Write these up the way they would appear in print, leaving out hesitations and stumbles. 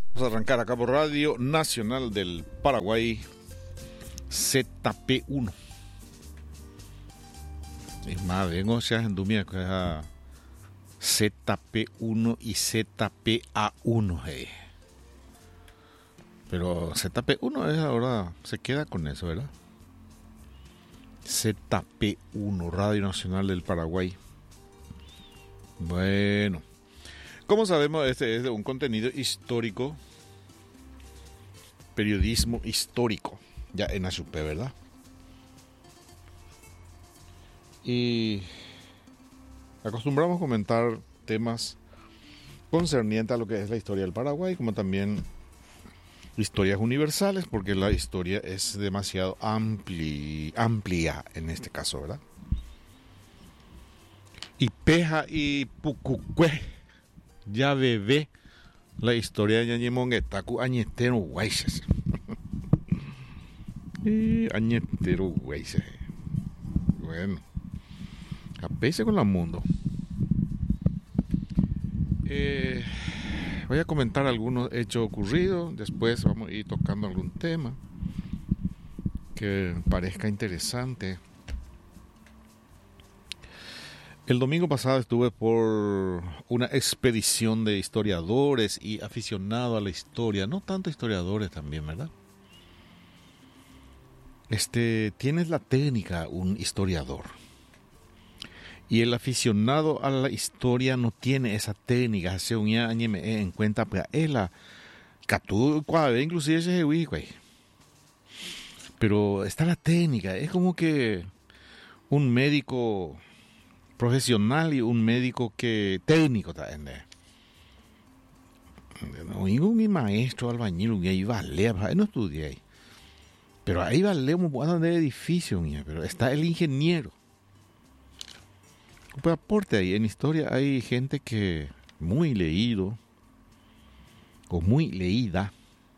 Vamos a arrancar acá por Radio Nacional del Paraguay, ZP1. Es más, vengo ya en Dumia, que es ZP1 y ZPA1. Pero ZP1 es ahora, se queda con eso, ¿verdad? ZP1, Radio Nacional del Paraguay. Bueno, como sabemos, este es de un contenido histórico, periodismo histórico, ya en ASUP, ¿verdad? Y acostumbramos a comentar temas concernientes a lo que es la historia del Paraguay, como también historias universales, porque la historia es demasiado amplia en este caso, ¿verdad? Y Peja y Pucucue, ya bebé, la historia de Ñañemonguetacu, añetero guayses. Añetero guayses. Bueno, apese con la mundo. Voy a comentar algunos hechos ocurridos, después vamos a ir tocando algún tema que parezca interesante. El domingo pasado estuve por una expedición de historiadores y aficionados a la historia, no tanto historiadores también, ¿verdad? Tienes la técnica un historiador. Y el aficionado a la historia no tiene esa técnica, se unía en cuenta, pues es la captura, inclusive ese güey. Pero está la técnica, es como que un médico profesional y un médico que técnico también. No digo mi maestro albañil, ahí vale, no estudié. Pero ahí vale un buen de edificio, pero está el ingeniero. Pues aporte ahí, en historia hay gente que muy leído o muy leída,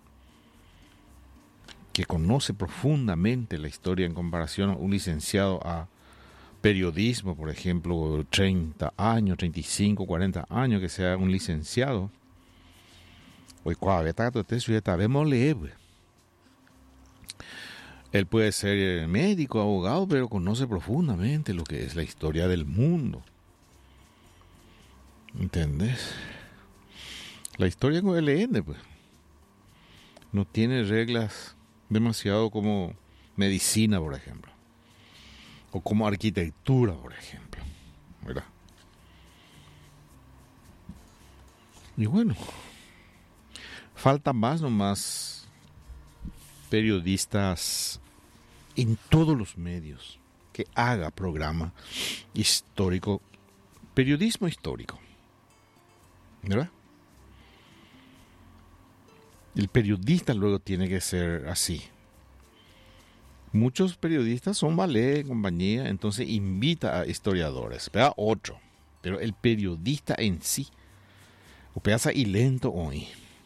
que conoce profundamente la historia en comparación a un licenciado a periodismo, por ejemplo, 30 años, 35, 40 años, que sea un licenciado. Hoy, él puede ser médico, abogado, pero conoce profundamente lo que es la historia del mundo. ¿Entendés? La historia con LN, pues, no tiene reglas demasiado como medicina, por ejemplo, o como arquitectura, por ejemplo, ¿verdad? Y bueno, falta más nomás periodistas en todos los medios que haga programa histórico, periodismo histórico, ¿verdad? El periodista luego tiene que ser así. Muchos periodistas son ballet, compañía, entonces invita a historiadores, pero a otro. Pero el periodista en sí, o pasa y lento hoy.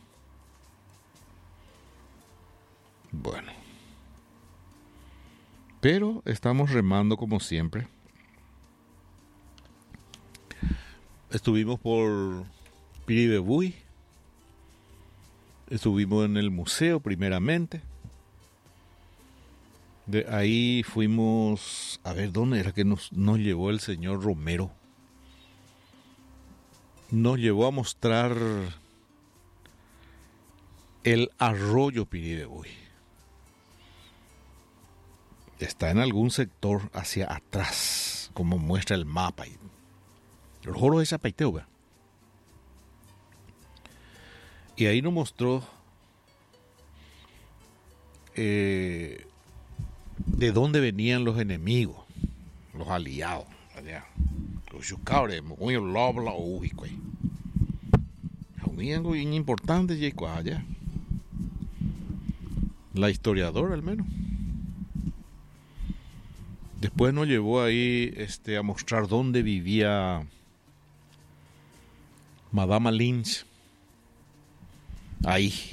Bueno. Pero estamos remando como siempre. Estuvimos por Piribebuy. Estuvimos en el museo primeramente. De ahí fuimos a ver dónde era que nos llevó el señor Romero. Nos llevó a mostrar el arroyo Piribebuy. Está en algún sector hacia atrás, como muestra el mapa. El joro es apaiteo. Y ahí nos mostró de dónde venían los enemigos, los aliados. Allá. Los yucaures, muy lobla o ujicuay. Algo importante allá. La historiadora al menos. Después nos llevó ahí a mostrar dónde vivía Madama Lynch. Ahí.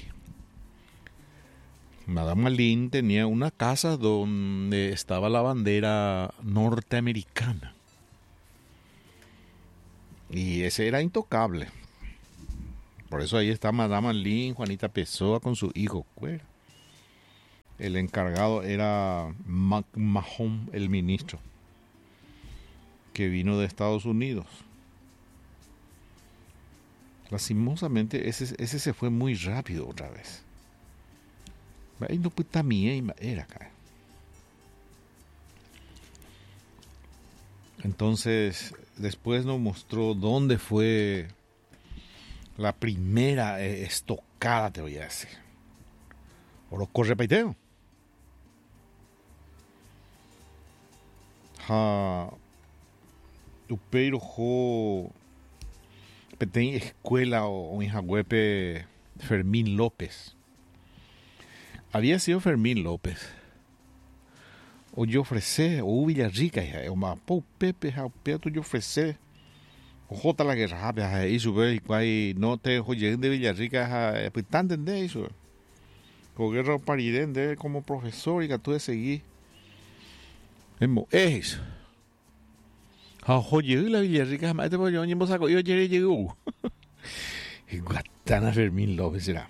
Madama Lynch tenía una casa donde estaba la bandera norteamericana. Y ese era intocable. Por eso ahí está Madame Lin, Juanita Pessoa con su hijo. Cuera. El encargado era Mahon, el ministro, que vino de Estados Unidos. Lastimosamente, ese se fue muy rápido otra vez. Ahí no puede también era acá. Entonces, después nos mostró dónde fue la primera estocada, te voy a decir. Oro corre paiteo. Upeiro jo petén escuela o en Jagüepe Fermín López. Había sido Fermín López. O yo ofrecí, o Villarrica, o Mapou Pepe, o Peto yo ofrecí. O Jota la guerra, isso, velho, quai não te joguei de Villarrica, pues tan entender isso. O guerra paridende como professor e que tu seguir. É isso. A joguei la Villarrica, mas depois eu não saco, eu lleguei. E Guatana Fermín López será.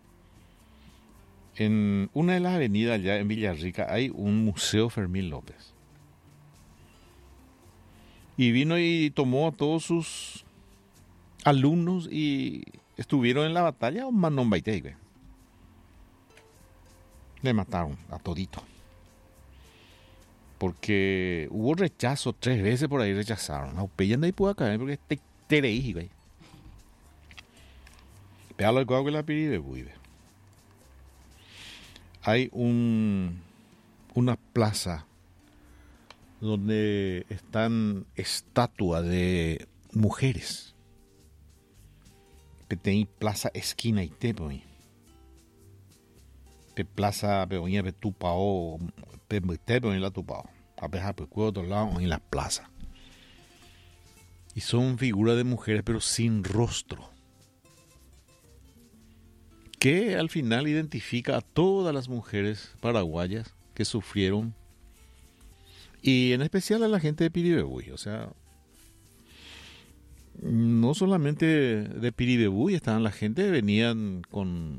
En una de las avenidas allá en Villarrica hay un museo Fermín López. Y vino y tomó a todos sus alumnos y estuvieron en la batalla o Manon Baitei. Le mataron a todito. Porque hubo rechazo, 3 veces por ahí rechazaron. No, peyan de ahí puedo caer porque te tereí, güey. Péalo el cuadro que la pide, güey. Hay una plaza donde están estatuas de mujeres. Tem plaza esquina y tepoy. Pe plaza peoña pe tupao, pe tepoy la tupao. A pesar pe otro lado en la plaza. Y son figuras de mujeres pero sin rostro. Que al final identifica a todas las mujeres paraguayas que sufrieron, y en especial a la gente de Piribebuy. O sea, no solamente de Piribebuy estaban la gente, venían con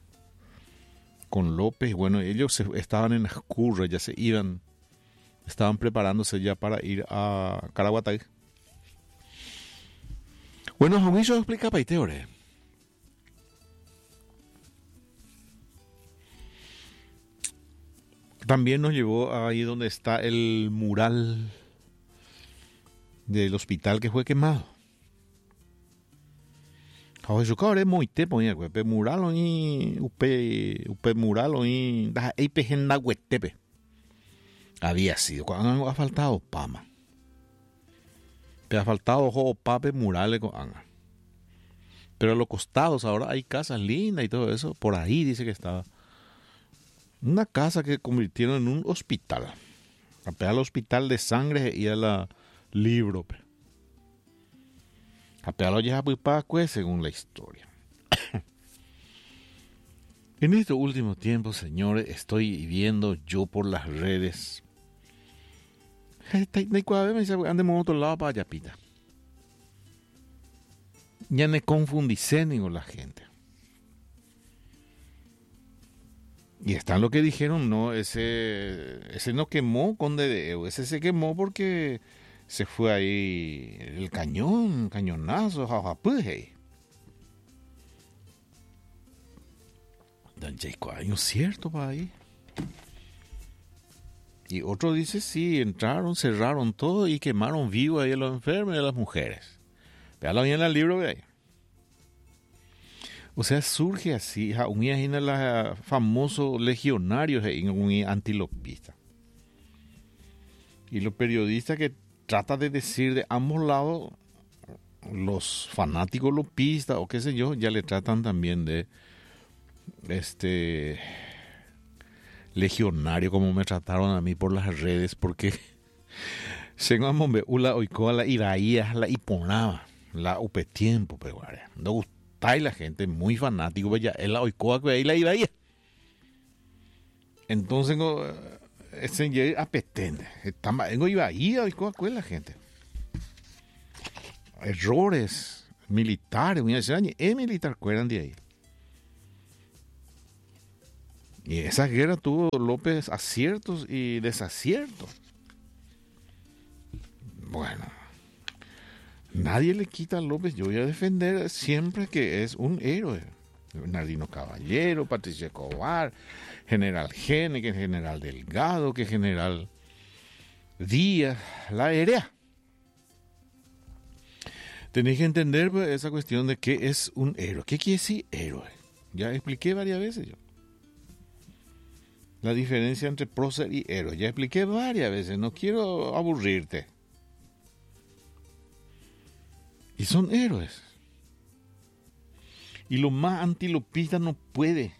López. Bueno, ellos estaban en las curras, ya se iban, estaban preparándose ya para ir a Caraguatay. Bueno, Juanillo explica para teore. También nos llevó ahí donde está el mural del hospital que fue quemado. Yo cabré muy te ponía pe mural y upe mural y da en huetepe. Había sido cuando ha faltado pama. Pero ha faltado ojo pape murales con anga. Pero a los costados ahora hay casas lindas y todo eso. Por ahí dice que estaba una casa que convirtieron en un hospital. Al hospital de sangre y a la libro. A lo ya según la historia. En estos últimos tiempos, señores, estoy viendo yo por las redes. Andemos a otro lado para allá, pita. Ya me confundicé con la gente. Y está lo que dijeron, no, ese no quemó con dedeo, ese se quemó porque se fue ahí el cañonazo, jajapuje. Dan Jacob, hay un cierto para ahí. Y otro dice, sí, entraron, cerraron todo y quemaron vivo ahí a los enfermos y a las mujeres. Véalo bien en el libro, ve. O sea, surge así, un los famosos legionarios un antilopista. Y los periodistas que tratan de decir de ambos lados, los fanáticos lopistas o qué sé yo, ya le tratan también de legionario, como me trataron a mí por las redes, porque se me ula oicoa la iraía, la iponaba, la upe tiempo, pero no gusta. Y la gente muy fanático, ya es la oicoa que ahí la iraía. Entonces, ese apetente, iba ahí a oicoa con la gente. Errores militares, es militar, cueran de ahí. Y esa guerra tuvo López aciertos y desaciertos. Bueno, nadie le quita a López, yo voy a defender siempre que es un héroe. Bernardino Caballero, Patricia Escobar, General Gene, que General Delgado, que General Díaz, la aérea. Tenéis que entender pues, esa cuestión de qué es un héroe. ¿Qué quiere decir héroe? Ya expliqué varias veces yo. La diferencia entre prócer y héroe. Ya expliqué varias veces. No quiero aburrirte. Y son héroes. Y lo más antilopista no puede.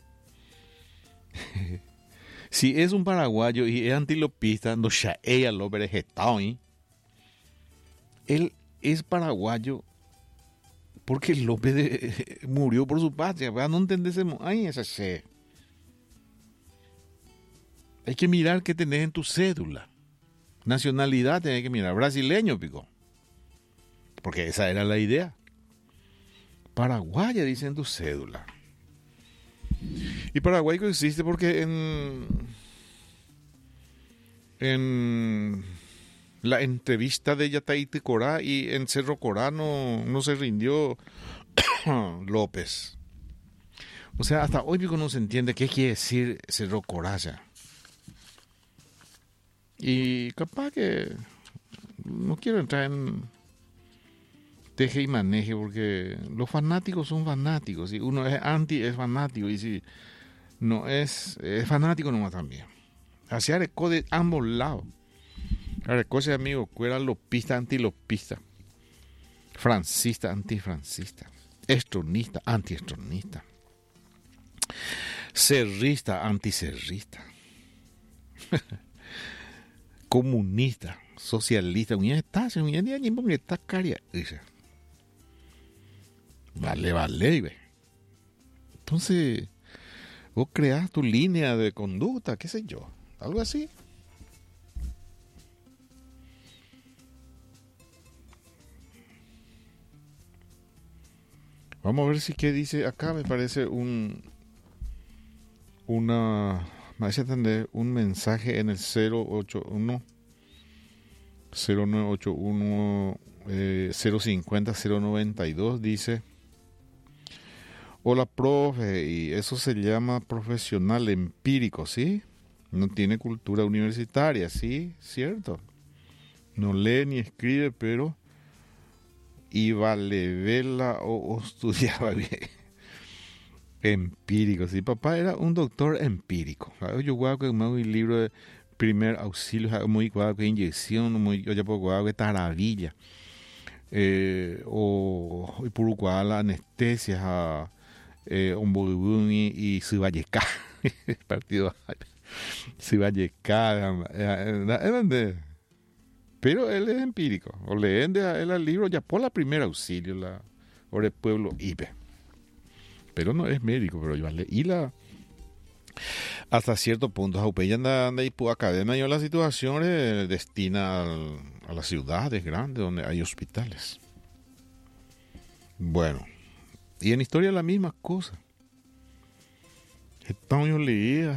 Si es un paraguayo y es antilopista, no ya ella lo vegetado, ¿eh? Él es paraguayo porque López murió por su patria. No entendemos. Ay, esa se. Hay que mirar qué tenés en tu cédula. Nacionalidad tenés que mirar. Brasileño, pico. Porque esa era la idea. Paraguaya dice en tu cédula. Y Paraguay existe porque en la entrevista de Yataite Corá y en Cerro Corá no se rindió López. O sea, hasta hoy pico no se entiende qué quiere decir Cerro Corá ya. Y capaz que no quiero entrar en teje y maneje porque los fanáticos son fanáticos. Si uno es anti, es fanático. Y si no es fanático nomás también. Así arecó de ambos lados. Arecó ese amigo, era lopista, antilopista. Francista, antifrancista. Estronista, antiestronista. Cerrista, anticerrista. Comunista, socialista, vale. Entonces, vos creás tu línea de conducta, qué sé yo, algo así. Vamos a ver si qué dice acá, me parece me parece entender un mensaje en el 081 0981 050 092 dice: hola profe, y eso se llama profesional empírico, ¿sí? No tiene cultura universitaria, sí, cierto. No lee ni escribe, pero iba, le vela o estudiaba bien. Empírico, sí, papá era un doctor empírico. Yo guau que un libro de primer auxilio, muy guau que inyección, muy yo puedo guau que taravilla. O por guau la anestesia, Ombuduni y Subayecá, partido Subayecá, pero él es empírico. O leen de él el libro ya por la primer auxilio, la hora del pueblo IPE. Pero no es médico, pero yo y hasta cierto punto Jaupeya anda y por academia yo la situación destina a las ciudades grandes donde hay hospitales. Bueno, y en historia la misma cosa. Então yo leía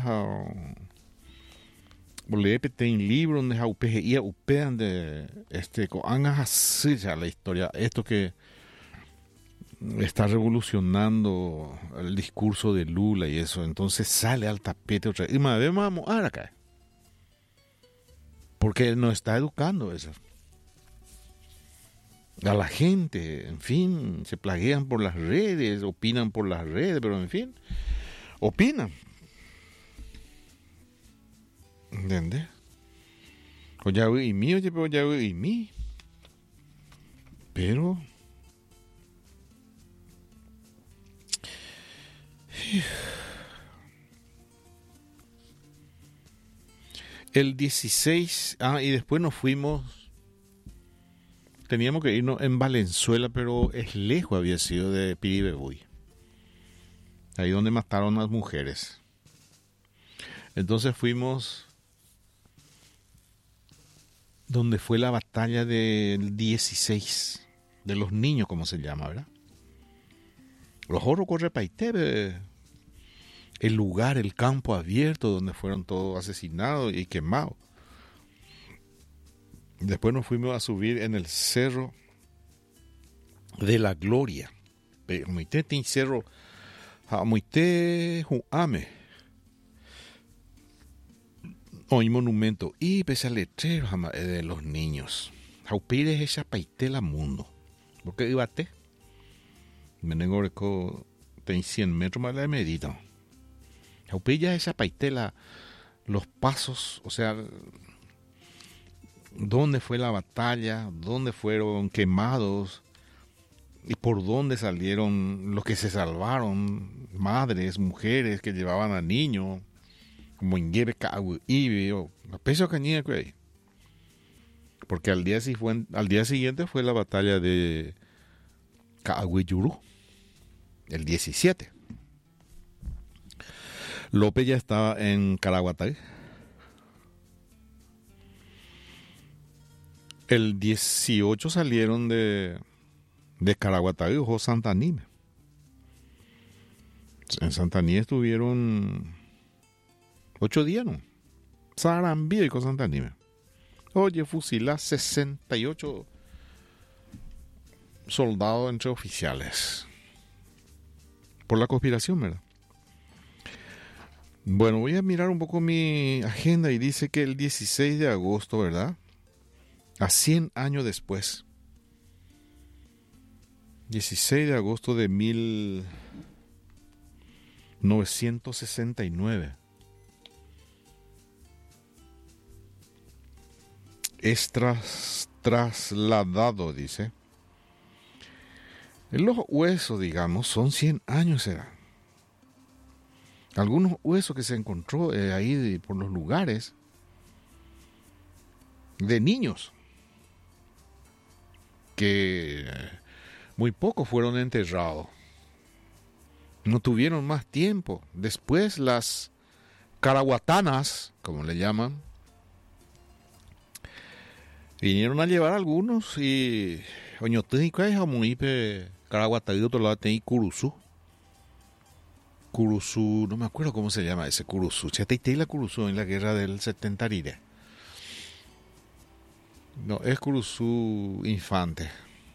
en libro donde Jaupeya y upean de la historia, esto que está revolucionando el discurso de Lula y eso, entonces sale al tapete otra vez. Y más vamos a acá. Porque él no está educando eso. A la gente, en fin, se plaguean por las redes, opinan por las redes, pero en fin, opinan. ¿Entiendes? O ya y mí, o ya y mí. Pero el 16, y después nos fuimos, teníamos que irnos en Valenzuela, pero es lejos, había sido de Piribebuy, ahí donde mataron a las mujeres. Entonces fuimos donde fue la batalla del 16 de los niños, como se llama, ¿verdad? Los Oro Correpaité, el lugar, el campo abierto donde fueron todos asesinados y quemados. Después nos fuimos a subir en el Cerro de la Gloria. Muité tin cerro, muité juame. Hoy monumento y pese al letrero de los niños. Jaupires esa paitela mundo. Porque ibate. Menengo reco ten 100 metros más la medita. Jaupilla esa paitela, los pasos, o sea, dónde fue la batalla, dónde fueron quemados y por dónde salieron los que se salvaron, madres, mujeres que llevaban a niños, como en Ibe o la peso cañía que hay. Porque al día siguiente fue la batalla de Caagüeyurú, el 17. López ya estaba en Caraguatay. El 18 salieron de Caraguatay o Santaní. En Santaní estuvieron 8 días, ¿no? Sarambí y con Santaní. Oye, fusila 68 soldados entre oficiales. Por la conspiración, ¿verdad? Bueno, voy a mirar un poco mi agenda y dice que el 16 de agosto, ¿verdad? A 100 años después. 16 de agosto de 1969. Es trasladado, dice. Los huesos, digamos, son 100 años, será. Algunos huesos que se encontró ahí por los lugares de niños que muy pocos fueron enterrados. No tuvieron más tiempo. Después las caraguatanas, como le llaman, vinieron a llevar algunos y Caraguatay de otro lado tenía Curuzú, no me acuerdo cómo se llama ese Curuzú. La Curuzú en la guerra del 70 Rire. No, es Curuzú Infante.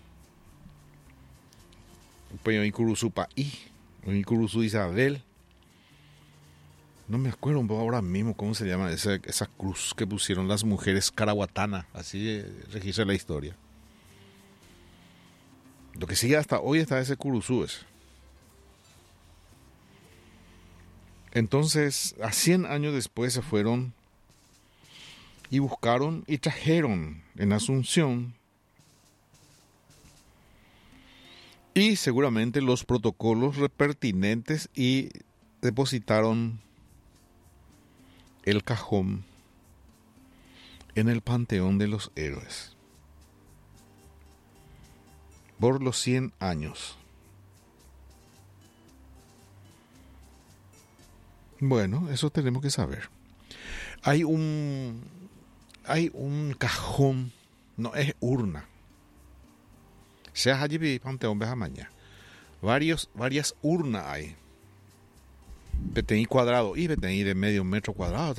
Pero en Curuzú Paí, en Curuzú Isabel. No me acuerdo ahora mismo cómo se llama esa cruz que pusieron las mujeres caraguatanas. Así registra la historia. Lo que sigue hasta hoy está ese Curuzú. Entonces, a 100 años después se fueron y buscaron y trajeron en Asunción y seguramente los protocolos pertinentes y depositaron el cajón en el Panteón de los Héroes por los 100 años. Bueno, eso tenemos que saber. Hay un cajón, no es urna. Sea allí Panteón Bejamaña. Varias urnas hay. Petení cuadrado y petení de medio metro cuadrado.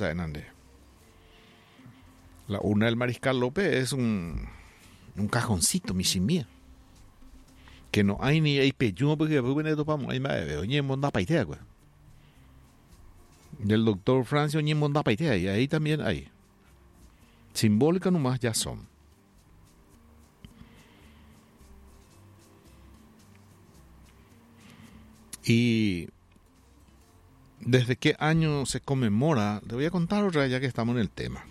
La urna del Mariscal López es un cajoncito, mi simía. Que no hay ni hay peyuno porque después viene topamos. Hay más de oye, monda paitea, güey. Del doctor Francio Ñemonda Paitea, y ahí también hay. Simbólica nomás ya son. Y ¿desde qué año se conmemora? Te voy a contar otra ya que estamos en el tema.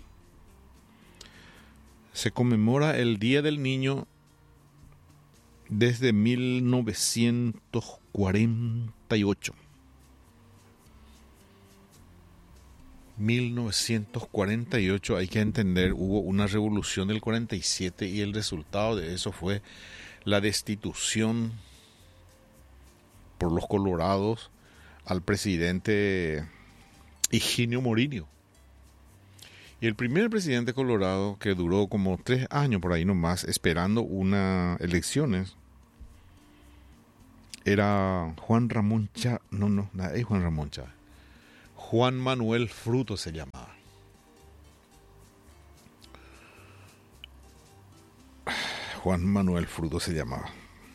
Se conmemora el Día del Niño desde 1948. 1948, hay que entender, hubo una revolución del 47 y el resultado de eso fue la destitución por los colorados al presidente Higinio Morinho. Y el primer presidente colorado que duró como 3 años por ahí nomás esperando unas elecciones era Juan Ramón Chávez. No, nada, es Juan Ramón Chávez. Juan Manuel Fruto se llamaba. Juan Manuel Fruto se llamaba.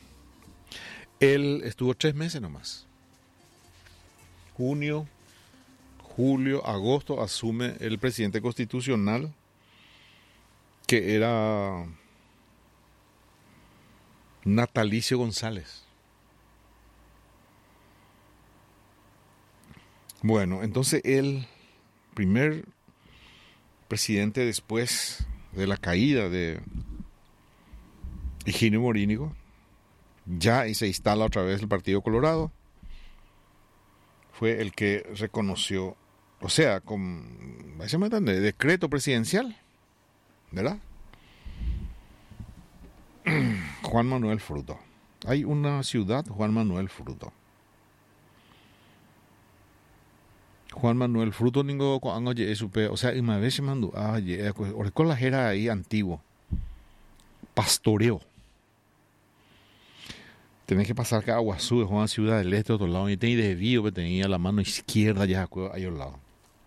Él estuvo 3 meses nomás. Junio, julio, agosto asume el presidente constitucional, que era Natalicio González. Bueno, entonces el primer presidente después de la caída de Higinio Morínigo, ya y se instala otra vez el Partido Colorado, fue el que reconoció, o sea, con de decreto presidencial, ¿verdad? Juan Manuel Fruto. Hay una ciudad, Juan Manuel Fruto. Juan Manuel Fruto ningo cuando llegué supe, o sea, y me vez mandó, con la jera ahí antiguo. Pastoreo. Tenés que pasar que Aguazú es una ciudad del este, otro lado, y tenía desvío que tenía la mano izquierda ya ahí al lado.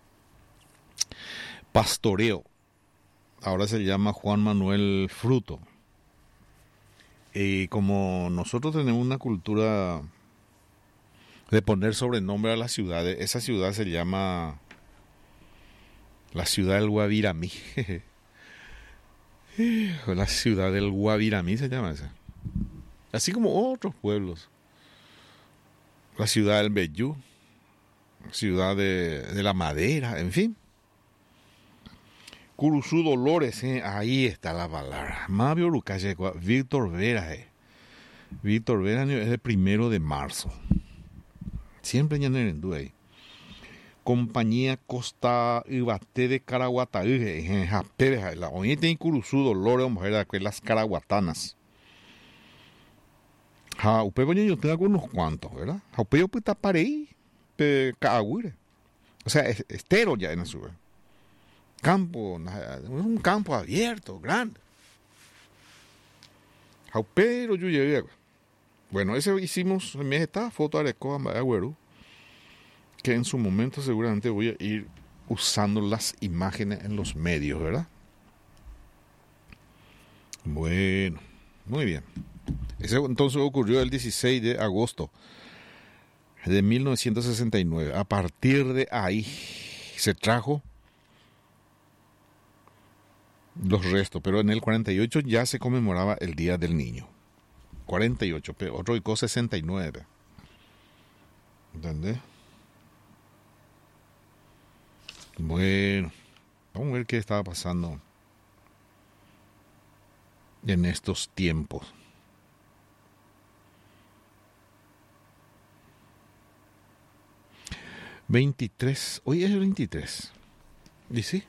Pastoreo. Ahora se llama Juan Manuel Fruto. Y como nosotros tenemos una cultura de poner sobrenombre a las ciudades, esa ciudad se llama la ciudad del Guaviramí. La ciudad del Guaviramí se llama esa. Así como otros pueblos. La ciudad del Bellú, la ciudad de la Madera, en fin. Curuzú Dolores, ahí está la palabra. Mavio Urucaye, Víctor Vera. Víctor Vera es el 1 de marzo. Siempre ya no ahí. Compañía Costa Ibate de Caraguatá, Japere, la oye tiene Curuzú Dolores, mujer, las caraguatanas. Ja, usted coño yo tengo unos cuantos, ¿verdad? Ja, usted yo pues tapar ahí, caagüire. O sea, estero ya en el sur. Campo, un campo abierto, grande. Ja, pero yo llegué. Bueno, ese hicimos, en mi esta foto de Arecoa, Agüero, que en su momento seguramente voy a ir usando las imágenes en los medios, ¿verdad? Bueno, muy bien. Ese entonces ocurrió el 16 de agosto de 1969. A partir de ahí se trajo los restos, pero en el 48 ya se conmemoraba el Día del Niño. 48, pero otro y 69. ¿Entendés? Bueno, vamos a ver qué estaba pasando en estos tiempos. Hoy es el 23. ¿Y sí?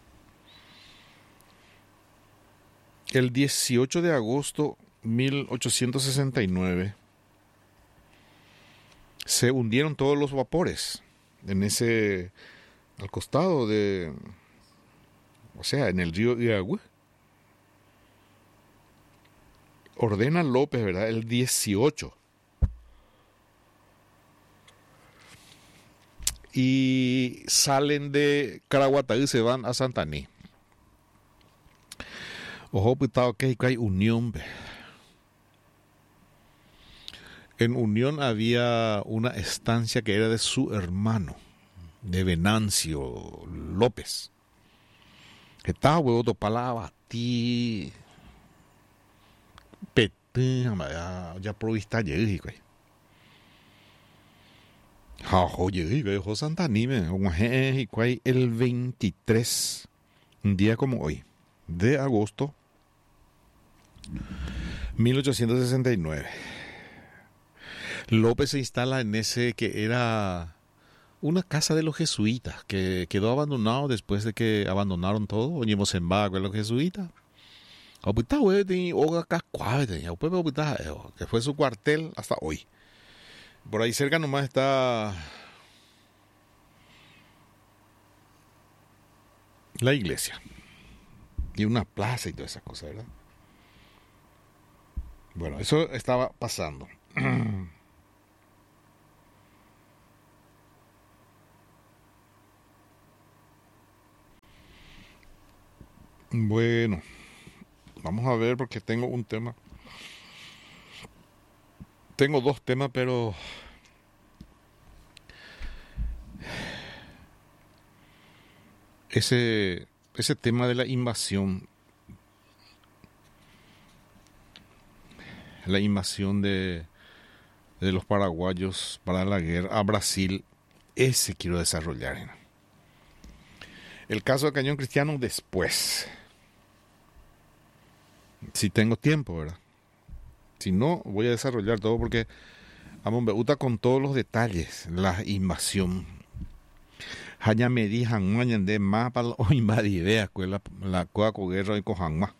El 18 de agosto 1869 se hundieron todos los vapores en ese, al costado de, o sea, en el río Iragüe. Ordena López, ¿verdad? El 18. Y salen de Caraguatá y se van a Santaní. Ojo, pitado que hay Unión. En Unión había una estancia que era de su hermano, de Venancio López. Que estaba huevo topala batí. Petí, ya provista llegué, güey. Oye, Santaní, el 23, un día como hoy, de agosto 1869. López se instala en ese que era una casa de los jesuitas, que quedó abandonado después de que abandonaron todo. Oñemos en vaga con los jesuitas. Que fue su cuartel hasta hoy. Por ahí cerca nomás está la iglesia. y una plaza y todas esas cosas, ¿verdad? Bueno, eso estaba pasando. Bueno, vamos a ver porque tengo un tema. Tengo dos temas, pero ese tema de la invasión de los paraguayos para la guerra a Brasil, ese quiero desarrollar. El caso de Cañón Cristiano después, si tengo tiempo, ¿verdad? Si no, voy a desarrollar todo porque Amon Beuta con todos los detalles, la invasión. Haya me dijan mañan de mapa o invadir la coaco guerra y cojan más.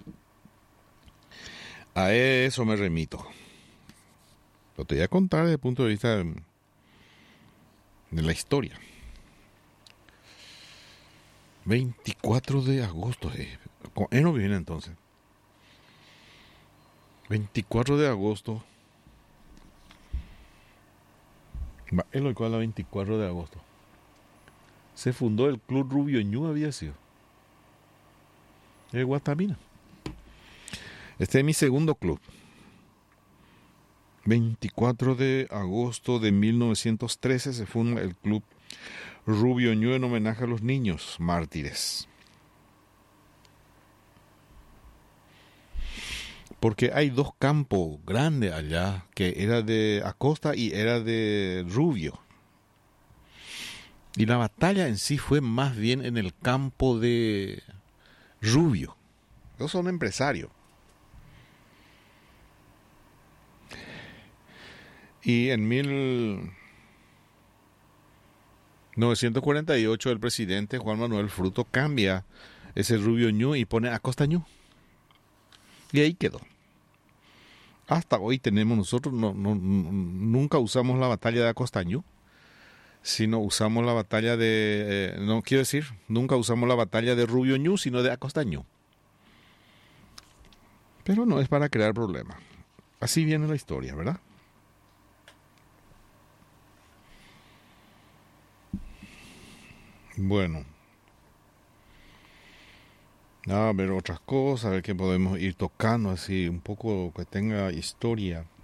A eso me remito. Lo te voy a contar desde el punto de vista de la historia. 24 de agosto. No viene entonces. 24 de agosto. Es lo cual a 24 de agosto. Se fundó el Club Rubio Ñu, había sido. De Guatamina. Este es mi segundo club. 24 de agosto de 1913 se funda el Club Rubio Ñu en homenaje a los niños mártires. Porque hay dos campos grandes allá, que era de Acosta y era de Rubio. Y la batalla en sí fue más bien en el campo de Rubio. Ellos son empresarios. Y en 1948 el presidente Juan Manuel Fruto cambia ese Rubio Ñu y pone Acosta Ñu. Y ahí quedó. Hasta hoy tenemos nosotros, nunca usamos la batalla de Acosta Ñu, sino usamos la batalla de, no quiero decir, nunca usamos la batalla de Rubio Ñu, sino de Acosta Ñu. Pero no es para crear problemas. Así viene la historia, ¿verdad? Bueno. A ver otras cosas, a ver qué podemos ir tocando así, un poco que tenga historia.